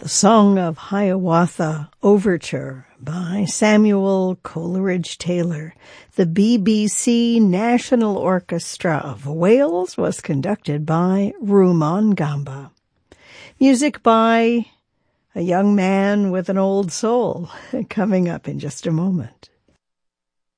The Song of Hiawatha Overture by Samuel Coleridge Taylor. The BBC National Orchestra of Wales was conducted by Rumon Gamba. Music by a young man with an old soul, coming up in just a moment.